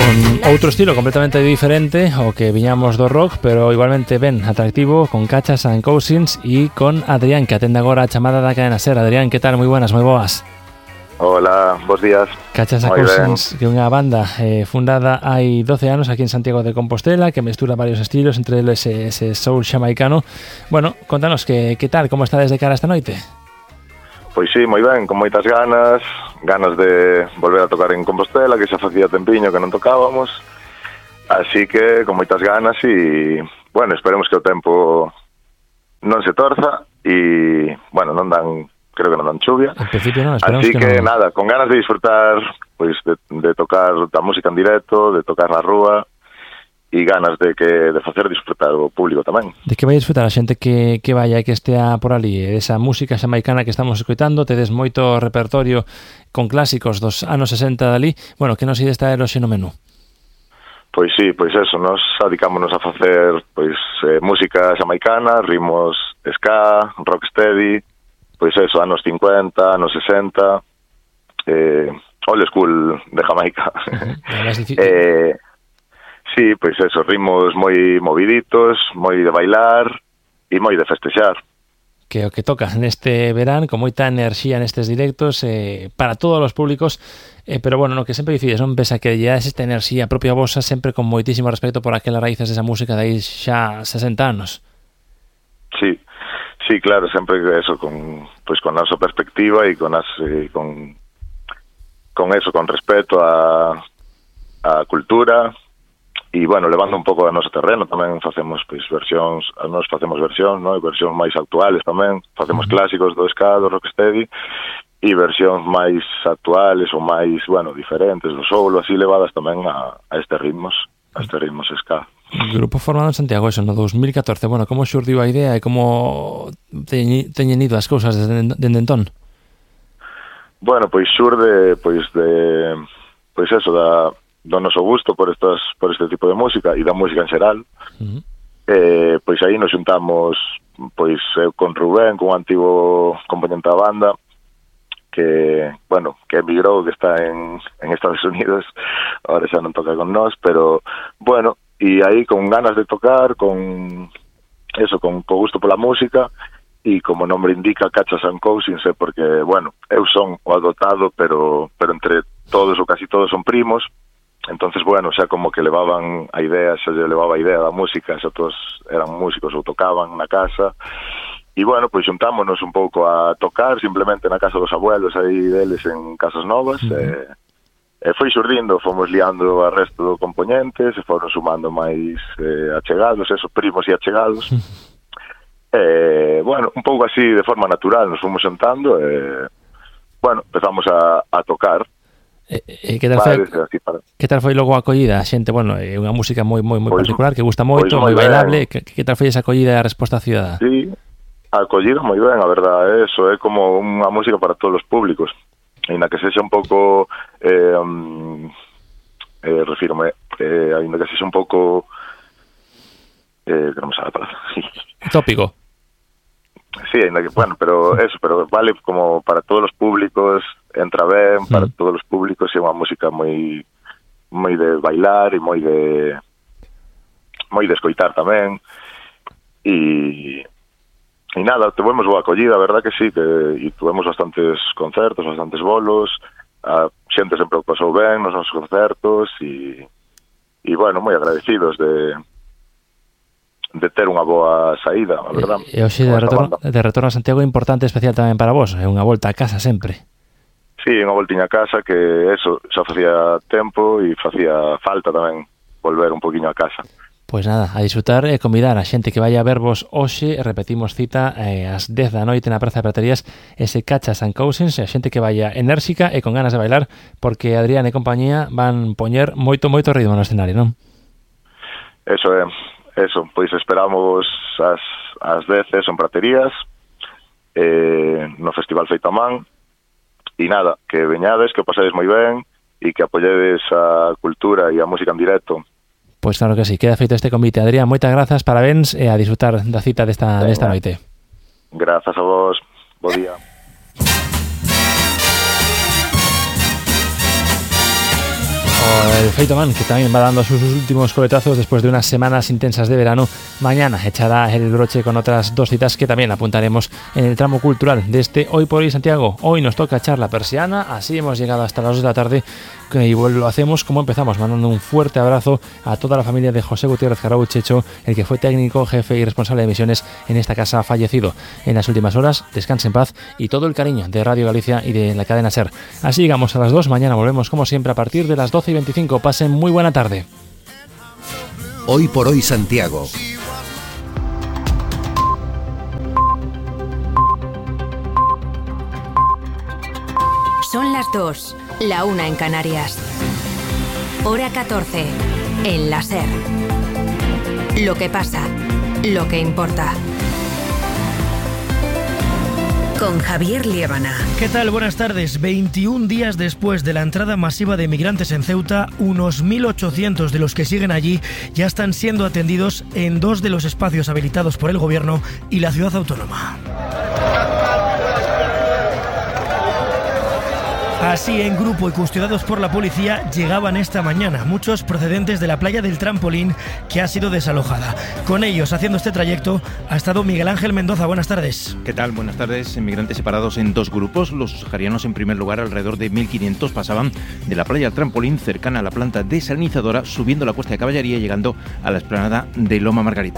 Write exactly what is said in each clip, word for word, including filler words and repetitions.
con outro estilo completamente diferente ao que viñamos do rock, pero igualmente ben atractivo, con Cachas and Cousins e con Adrián, que atende agora a chamada da cadena SER. Adrián, que tal? Moi buenas, moi boas. Hola, bons días. Cachas and Cousins, que é unha banda eh, fundada hai doce anos aquí en Santiago de Compostela, que mestura varios estilos, entre eles ese, ese soul xamaicano. Bueno, contanos que, que tal, como está desde cara esta noite? Pois sí, moi ben, con moitas ganas, ganas de volver a tocar en Compostela, que xa facía tempiño que non tocábamos, así que con moitas ganas e, bueno, esperemos que o tempo non se torza e, bueno, non dan, creo que non dan chuvia, en principio non, esperemos así que, que, que no. nada, con ganas de disfrutar pois de, de tocar a música en directo, de tocar na rúa, e ganas de que de facer disfrutar o público tamén. De que vai disfrutar a xente que, que vaya e que estea por ali, esa música xamaicana que estamos escoitando, tedes moito repertorio con clásicos dos anos sesenta dali, bueno, que nos ides traer hoxe no menú? Pois sí, pois eso, nos adicámonos a facer pois eh, música xamaicana, ritmos ska, rocksteady, pois eso, anos cincuenta, anos sesenta, eh, old school de Jamaica. Uh-huh. eh, Sí, pois eso, ritmos moi moviditos, moi de bailar e moi de festexar. Que o que toca neste verán, con moita enerxía nestes directos, eh, para todos os públicos, eh, pero bueno, no que sempre dicides, non pesa que lle dades esta enerxía propia vosa, sempre con moitísimo respeto por aquelas raíces desa música de aí xa sesenta anos. Sí, sí, claro, sempre eso, con, pois con a nosa perspectiva e con, as, eh, con, con eso, con respeto a, a cultura. E, bueno, levando un pouco a noso terreno, tamén facemos pois versións, nós facemos versións, non? Versións máis actuales tamén, facemos clásicos do ska, do rocksteady, e versións máis actuales ou máis, bueno, diferentes do soul, así levadas tamén a, a estes ritmos, a estes ritmos ska. Grupo formado en Santiago, eso, no dos mil catorce. Bueno, como xurdiu a idea e como teñen ido as cousas desde, desde entón? Bueno, pois xurde, pois de, pois eso, da... do noso gusto por estas por este tipo de música e da música en xeral. Uh-huh. eh, pois aí nos juntamos pois eu con Rubén, con un antigo componente da banda que, bueno, que emigrou, que está en, en Estados Unidos, ahora xa non toca con nós, pero bueno, e aí con ganas de tocar, con eso, con, con gusto pola música, e como o nombre indica, Cachas and Cousins, porque, bueno, eu son o adotado, pero pero entre todos ou casi todos son primos. Entonces, bueno, xa como que levaban a idea, xa lle levaba a idea da música, xa todos eran músicos ou tocaban na casa, e bueno, pois xuntámonos un pouco a tocar simplemente na casa dos abuelos aí deles en Casas Novas, uh-huh. e, e foi xurdindo, fomos liando a resto do componentes, e foron sumando máis eh, achegados, esos primos e achegados, uh-huh. e, bueno, un pouco así de forma natural nos fomos xuntando, e, bueno, empezamos a, a tocar. E, e que tal foi, para... que tal foi logo a acollida? A xente, bueno, é unha música moi moi moi pois, particular, que gusta moito, moi bailable. Que, que tal foi esa acollida e a resposta cidadá? Sí, a acollida moi ben, a verdade, eso é como unha música para todos os públicos. E na que sexa un pouco eh, um, eh, refírome, eh, ainda que sexa un pouco eh, que non me sabe a palabra. Tópico. Sí, ainda que, bueno, pero eso, pero vale como para todos os públicos, entra ben para mm. todos os públicos, é unha música moi moi de bailar e moi de moi de escoitar tamén, e e nada, tuvemos boa acollida, a verdad que sí, que e tuvemos bastantes concertos, bastantes bolos, a xente sempre o pasou ben nos nosos concertos, e e bueno, moi agradecidos de de ter unha boa saída, a verdad. E hoxe de retorno, de retorno a Santiago é importante, especial tamén para vos, é unha volta a casa sempre. Sí, unha voltiña a casa que eso xa facía tempo e facía falta tamén volver un poquinho a casa. Pois nada, a disfrutar e convidar a xente que vaya a vervos hoxe, repetimos cita eh, ás dez da noite na Praza de Praterías, ese Cachas and Cousins, e a xente que vaya enérxica e con ganas de bailar, porque Adrián e compañía van poñer moito, moito ritmo no escenario, non? Eso é, eso, pois esperamos as, as dez en Praterías, eh, no Festival Feito a Man. E nada, que veñades, que o pasedes moi ben e que apoyedes a cultura e a música en directo. Pois claro que sí, queda feito este convite. Adrián, moitas grazas, parabéns e a disfrutar da cita desta, desta noite. Grazas a vos, bo día. O el Feito Man, que también va dando sus últimos coletazos después de unas semanas intensas de verano. Mañana echará el broche con otras dos citas que también apuntaremos en el tramo cultural de este Hoy por Hoy Santiago. Hoy nos toca echar la persiana, así hemos llegado hasta las dos de la tarde y lo hacemos como empezamos, mandando un fuerte abrazo a toda la familia de José Gutiérrez Carrau Checho, el que fue técnico, jefe y responsable de emisiones en esta casa, fallecido en las últimas horas. Descanse en paz, y todo el cariño de Radio Galicia y de la cadena SER. Así llegamos a las dos, mañana volvemos como siempre a partir de las doce y veinticinco. Pasen muy buena tarde. Hoy por Hoy Santiago. Son las dos, la una en Canarias. Hora catorce, en la SER. Lo que pasa, lo que importa. Con Javier Liébana. ¿Qué tal? Buenas tardes. veintiún días después de la entrada masiva de migrantes en Ceuta, unos mil ochocientos de los que siguen allí ya están siendo atendidos en dos de los espacios habilitados por el gobierno y la ciudad autónoma. Así, en grupo y custodiados por la policía, llegaban esta mañana, muchos procedentes de la playa del Trampolín, que ha sido desalojada. Con ellos, haciendo este trayecto, ha estado Miguel Ángel Mendoza. Buenas tardes. ¿Qué tal? Buenas tardes. Migrantes separados en dos grupos. Los saharianos, en primer lugar, alrededor de mil quinientos, pasaban de la playa del Trampolín, cercana a la planta desalinizadora, subiendo la Cuesta de Caballería y llegando a la explanada de Loma Margarita.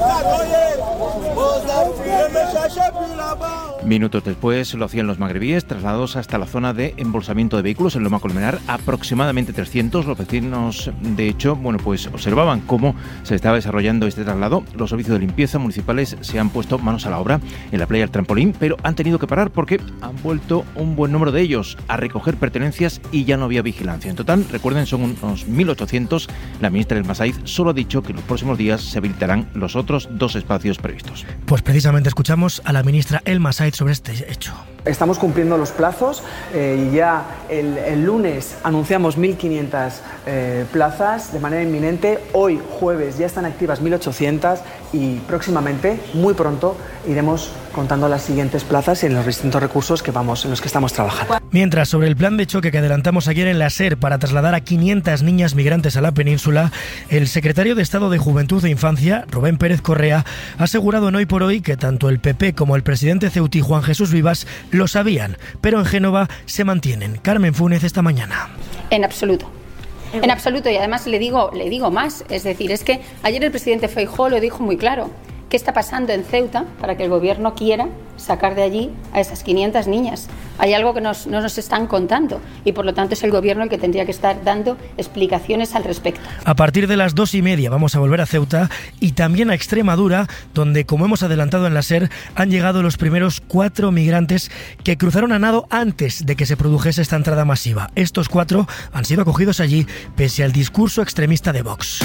Minutos después lo hacían los magrebíes, trasladados hasta la zona de embolsamiento de vehículos en Loma Colmenar, aproximadamente trescientos. Los vecinos, de hecho, bueno, pues observaban cómo se estaba desarrollando este traslado. Los servicios de limpieza municipales se han puesto manos a la obra en la playa del Trampolín, pero han tenido que parar porque han vuelto un buen número de ellos a recoger pertenencias y ya no había vigilancia. En total, recuerden, son unos mil ochocientos. La ministra Elma Saíz solo ha dicho que en los próximos días se habilitarán los otros dos espacios previstos. Pues precisamente escuchamos a la ministra Elma Saíz sobre este hecho. Estamos cumpliendo los plazos eh, y ya el, el lunes anunciamos mil quinientas eh, plazas de manera inminente. Hoy, jueves, ya están activas mil ochocientas y próximamente, muy pronto, iremos contando las siguientes plazas en los distintos recursos que vamos, en los que estamos trabajando. Mientras, sobre el plan de choque que adelantamos ayer en la SER para trasladar a quinientas niñas migrantes a la península, el secretario de Estado de Juventud e Infancia, Rubén Pérez Correa, ha asegurado en Hoy por Hoy que tanto el P P como el presidente ceutí, Juan Jesús Vivas, lo sabían, pero en Génova se mantienen. Carmen Fúnez, esta mañana. En absoluto. En absoluto, y además le digo, le digo más, es decir, es que ayer el presidente Feijóo lo dijo muy claro. ¿Qué está pasando en Ceuta para que el gobierno quiera sacar de allí a esas quinientas niñas? Hay algo que nos, no nos están contando y por lo tanto es el gobierno el que tendría que estar dando explicaciones al respecto. A partir de las dos y media vamos a volver a Ceuta y también a Extremadura, donde, como hemos adelantado en la SER, han llegado los primeros cuatro migrantes que cruzaron a nado antes de que se produjese esta entrada masiva. Estos cuatro han sido acogidos allí pese al discurso extremista de Vox.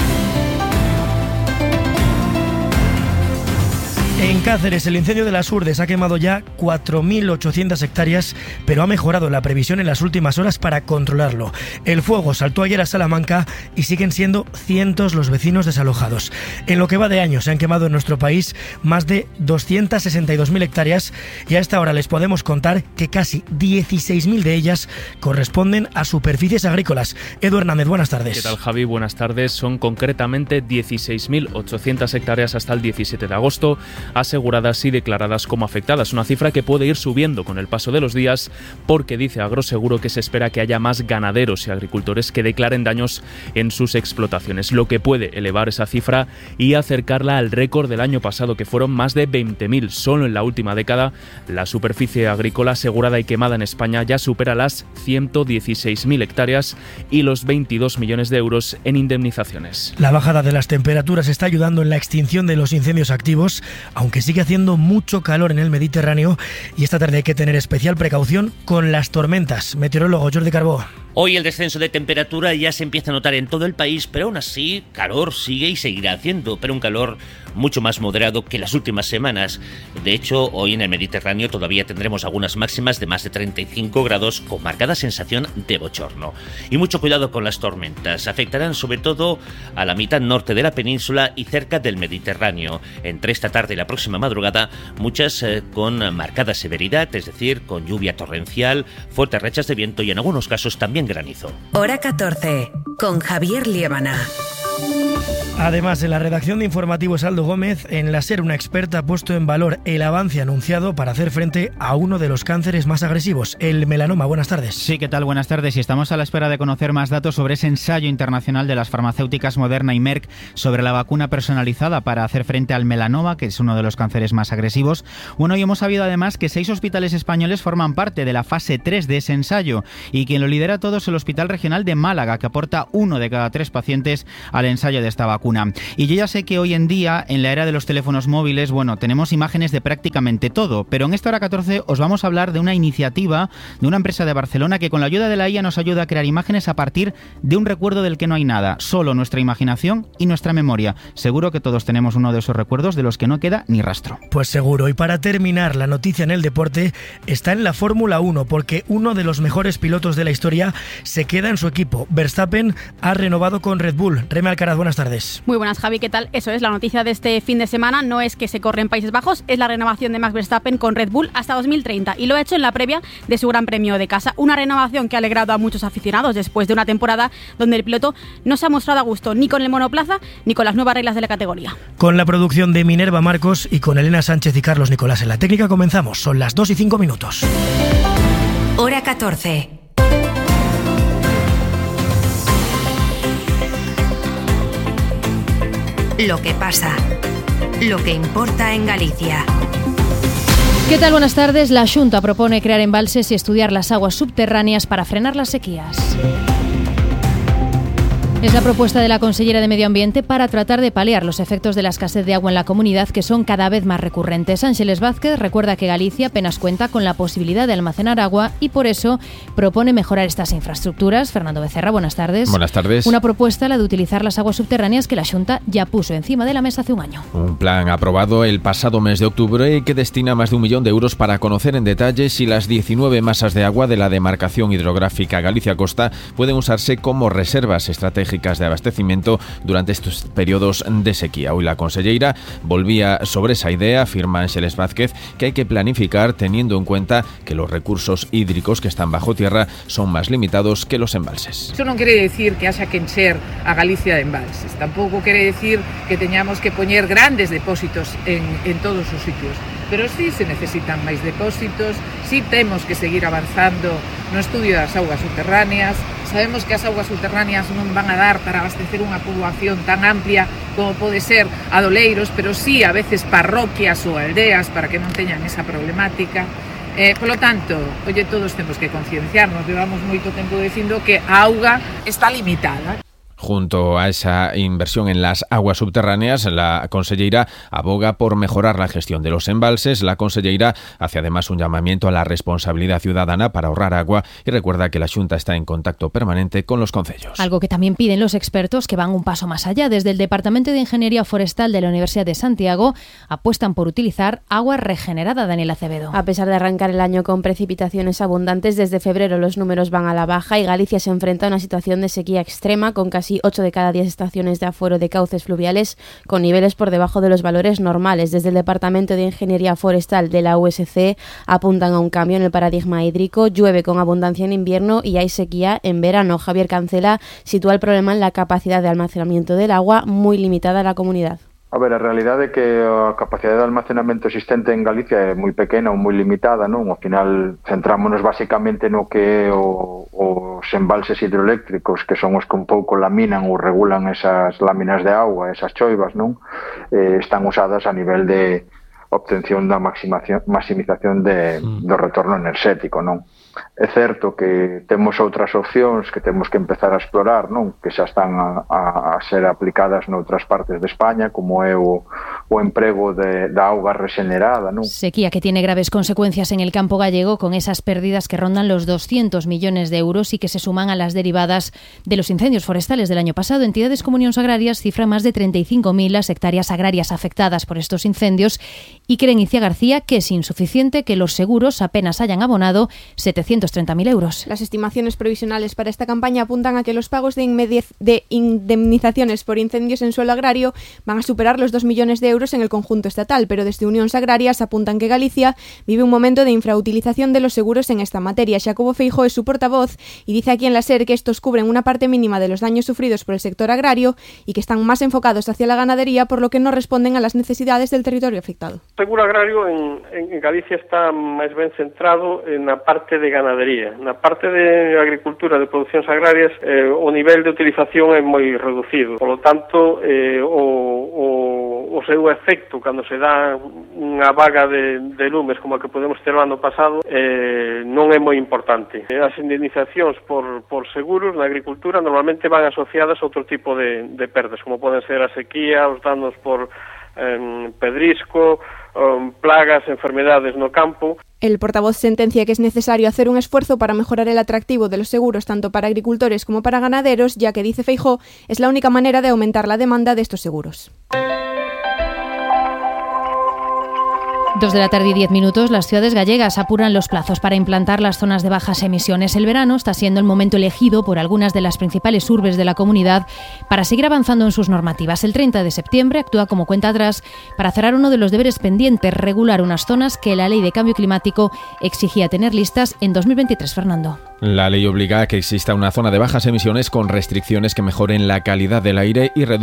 En Cáceres, el incendio de las Urdes ha quemado ya cuatro mil ochocientas hectáreas, pero ha mejorado la previsión en las últimas horas para controlarlo. El fuego saltó ayer a Salamanca y siguen siendo cientos los vecinos desalojados. En lo que va de año se han quemado en nuestro país más de doscientas sesenta y dos mil hectáreas y a esta hora les podemos contar que casi dieciséis mil de ellas corresponden a superficies agrícolas. Edu Hernández, buenas tardes. ¿Qué tal, Javi? Buenas tardes. Son concretamente dieciséis mil ochocientas hectáreas hasta el diecisiete de agosto. Aseguradas y declaradas como afectadas, una cifra que puede ir subiendo con el paso de los días porque dice Agroseguro que se espera que haya más ganaderos y agricultores que declaren daños en sus explotaciones, lo que puede elevar esa cifra y acercarla al récord del año pasado, que fueron más de veinte mil. Solo en la última década la superficie agrícola asegurada y quemada en España ya supera las ciento dieciséis mil hectáreas y los veintidós millones de euros en indemnizaciones. La bajada de las temperaturas está ayudando en la extinción de los incendios activos, aunque sigue haciendo mucho calor en el Mediterráneo y esta tarde hay que tener especial precaución con las tormentas. Meteorólogo Jordi Carbó. Hoy el descenso de temperatura ya se empieza a notar en todo el país, pero aún así calor sigue y seguirá haciendo, pero un calor mucho más moderado que las últimas semanas. De hecho, hoy en el Mediterráneo todavía tendremos algunas máximas de más de treinta y cinco grados con marcada sensación de bochorno. Y mucho cuidado con las tormentas, afectarán sobre todo a la mitad norte de la península y cerca del Mediterráneo. Entre esta tarde y la próxima madrugada, muchas eh, con marcada severidad, es decir, con lluvia torrencial, fuertes rachas de viento y en algunos casos también en granizo. Hora catorce, con Javier Liébana. Además, en la redacción de informativos Aldo Gómez, en la SER una experta ha puesto en valor el avance anunciado para hacer frente a uno de los cánceres más agresivos, el melanoma. Buenas tardes. Sí, ¿qué tal? Buenas tardes. Y estamos a la espera de conocer más datos sobre ese ensayo internacional de las farmacéuticas Moderna y Merck sobre la vacuna personalizada para hacer frente al melanoma, que es uno de los cánceres más agresivos. Bueno, y hemos sabido además que seis hospitales españoles forman parte de la fase tres de ese ensayo y quien lo lidera todo es el Hospital Regional de Málaga, que aporta uno de cada tres pacientes al ensayo de esta vacuna. Y yo ya sé que hoy en día, en la era de los teléfonos móviles, bueno, tenemos imágenes de prácticamente todo, pero en esta hora catorce os vamos a hablar de una iniciativa de una empresa de Barcelona que con la ayuda de la I A nos ayuda a crear imágenes a partir de un recuerdo del que no hay nada, solo nuestra imaginación y nuestra memoria. Seguro que todos tenemos uno de esos recuerdos de los que no queda ni rastro. Pues seguro. Y para terminar, la noticia en el deporte está en la Fórmula uno, porque uno de los mejores pilotos de la historia se queda en su equipo. Verstappen ha renovado con Red Bull. Reme Alcaraz, buenas tardes. Muy buenas, Javi, ¿qué tal? Eso es, la noticia de este fin de semana no es que se corre en Países Bajos, es la renovación de Max Verstappen con Red Bull hasta dos mil treinta, y lo ha hecho en la previa de su Gran Premio de casa. Una renovación que ha alegrado a muchos aficionados después de una temporada donde el piloto no se ha mostrado a gusto ni con el monoplaza ni con las nuevas reglas de la categoría. Con la producción de Minerva Marcos y con Elena Sánchez y Carlos Nicolás en la técnica comenzamos. Son las dos y cinco minutos. Hora catorce. Lo que pasa, lo que importa en Galicia. ¿Qué tal? Buenas tardes. La Xunta propone crear embalses y estudiar las aguas subterráneas para frenar las sequías. Es la propuesta de la consellera de Medio Ambiente para tratar de paliar los efectos de la escasez de agua en la comunidad, que son cada vez más recurrentes. Ángeles Vázquez recuerda que Galicia apenas cuenta con la posibilidad de almacenar agua y por eso propone mejorar estas infraestructuras. Fernando Becerra, buenas tardes. Buenas tardes. Una propuesta, la de utilizar las aguas subterráneas, que la Xunta ya puso encima de la mesa hace un año. Un plan aprobado el pasado mes de octubre que destina más de un millón de euros para conocer en detalle si las diecinueve masas de agua de la demarcación hidrográfica Galicia Costa pueden usarse como reservas estratégicas de abastecimiento durante estos periodos de sequía. Hoy la consellera volvía sobre esa idea, afirma Ángeles Vázquez, que hay que planificar teniendo en cuenta que los recursos hídricos que están bajo tierra son más limitados que los embalses. Eso non quere decir que haya que encher a Galicia de embalses, tampouco quere decir que teñamos que poñer grandes depósitos en, en todos os sitios, pero sí se necesitan máis depósitos, sí temos que seguir avanzando no estudio das augas subterráneas. Sabemos que as augas subterráneas non van a dar para abastecer unha poboación tan amplia como pode ser adoleiros, pero sí a veces parroquias ou aldeas para que non teñan esa problemática. Eh, polo tanto, oye, todos temos que concienciarnos, levamos moito tempo dicindo que a auga está limitada. Junto a esa inversión en las aguas subterráneas, la consellera aboga por mejorar la gestión de los embalses. La consellera hace además un llamamiento a la responsabilidad ciudadana para ahorrar agua y recuerda que la Xunta está en contacto permanente con los concellos. Algo que también piden los expertos, que van un paso más allá. Desde el Departamento de Ingeniería Forestal de la Universidad de Santiago apuestan por utilizar agua regenerada. Daniel Acevedo. A pesar de arrancar el año con precipitaciones abundantes, desde febrero los números van a la baja y Galicia se enfrenta a una situación de sequía extrema con casi ocho de cada diez estaciones de afuero de cauces fluviales con niveles por debajo de los valores normales. Desde el Departamento de Ingeniería Forestal de la U S C apuntan a un cambio en el paradigma hídrico. Llueve con abundancia en invierno y hay sequía en verano. Javier Cancela sitúa el problema en la capacidad de almacenamiento del agua, muy limitada a la comunidad. A ver, a realidade é que a capacidade de almacenamento existente en Galicia é moi pequena ou moi limitada, non? Ao final centrámonos basicamente no que é o, os embalses hidroeléctricos, que son os que un pouco laminan ou regulan esas láminas de agua, esas choivas, non? Eh, están usadas a nivel de obtención da maximización de, do retorno enerxético, non? É certo que temos outras opcións que temos que empezar a explorar, non? Que xa están a, a ser aplicadas noutras partes de España, como é o, o emprego de, da auga regenerada, non? Sequía que tiene graves consecuencias en el campo gallego, con esas pérdidas que rondan los doscientos millones de euros y que se suman a las derivadas de los incendios forestales del año pasado. Entidades como Unións Agrarias cifran más de treinta y cinco mil las hectáreas agrarias afectadas por estos incendios y creen Icía García que es insuficiente que los seguros apenas hayan abonado setecientos treinta mil euros. Las estimaciones provisionales para esta campaña apuntan a que los pagos de, de indemnizaciones por incendios en suelo agrario van a superar los dos millones de euros en el conjunto estatal, pero desde Unións Agrarias apuntan que Galicia vive un momento de infrautilización de los seguros en esta materia. Jacobo Feijóo es su portavoz y dice aquí en la SER que estos cubren una parte mínima de los daños sufridos por el sector agrario y que están más enfocados hacia la ganadería, por lo que no responden a las necesidades del territorio afectado. O seguro agrario en, en Galicia está máis ben centrado na parte de ganadería. Na parte de agricultura, de producións agrarias, eh, o nivel de utilización é moi reducido. Por lo tanto, eh, o, o, o seu efecto cando se dá unha vaga de, de lumes como a que podemos ter o ano pasado eh, non é moi importante. As indemnizacións por, por seguros na agricultura normalmente van asociadas a outro tipo de, de perdas, como poden ser a sequía, os danos por eh, pedrisco, eh, plagas, enfermedades no campo. El portavoz sentencia que es necesario hacer un esfuerzo para mejorar el atractivo de los seguros tanto para agricultores como para ganaderos, ya que, dice Feijóo, es la única manera de aumentar la demanda de estos seguros. Dos de la tarde y diez minutos, las ciudades gallegas apuran los plazos para implantar las zonas de bajas emisiones. El verano está siendo el momento elegido por algunas de las principales urbes de la comunidad para seguir avanzando en sus normativas. El treinta de septiembre actúa como cuenta atrás para cerrar uno de los deberes pendientes, regular unas zonas que la Ley de Cambio Climático exigía tener listas en dos mil veintitrés. Fernando. La ley obliga a que exista una zona de bajas emisiones con restricciones que mejoren la calidad del aire y reduzcan